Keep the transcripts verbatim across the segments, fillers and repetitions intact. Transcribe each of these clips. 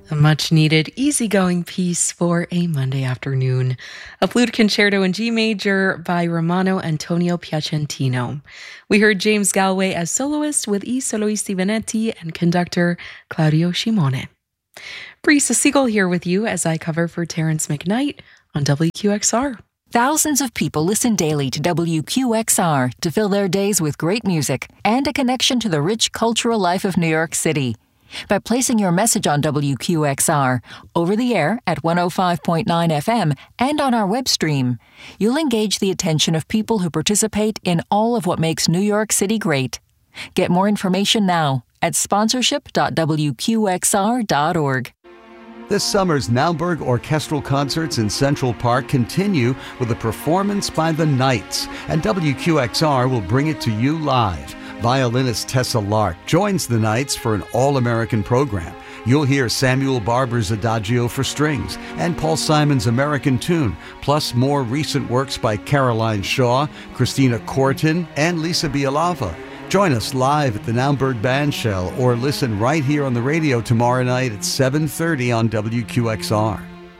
A much-needed, easygoing piece for a Monday afternoon. A flute concerto in G major by Romano Antonio Piacentino. We heard James Galway as soloist with I Soloisti Venetti and conductor Claudio Scimone. Brisa Siegel here with you as I cover for Terrence McKnight on W Q X R. Thousands of people listen daily to W Q X R to fill their days with great music and a connection to the rich cultural life of New York City. By placing your message on W Q X R, over the air at one oh five point nine F M and on our web stream, you'll engage the attention of people who participate in all of what makes New York City great. Get more information now at sponsorship dot w q x r dot org. This summer's Naumburg Orchestral Concerts in Central Park continue with a performance by the Knights, and W Q X R will bring it to you live. Violinist Tessa Lark joins the Knights for an all-American program. You'll hear Samuel Barber's Adagio for strings and Paul Simon's American Tune, plus more recent works by Caroline Shaw, Christina Corton, and Lisa Bialava. Join us live at the Naumburg Bandshell or listen right here on the radio tomorrow night at seven thirty on W Q X R.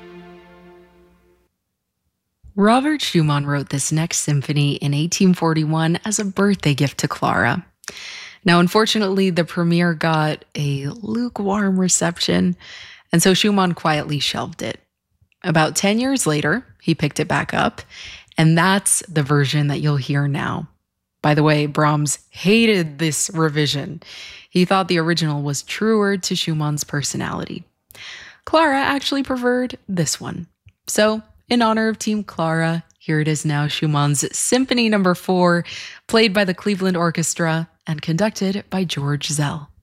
Robert Schumann wrote this next symphony in eighteen forty-one as a birthday gift to Clara. Now, unfortunately, the premiere got a lukewarm reception, and so Schumann quietly shelved it. About ten years later, he picked it back up, and that's the version that you'll hear now. By the way, Brahms hated this revision. He thought the original was truer to Schumann's personality. Clara actually preferred this one. So, in honor of Team Clara, here it is now, Schumann's Symphony Number four, played by the Cleveland Orchestra and conducted by George Zell.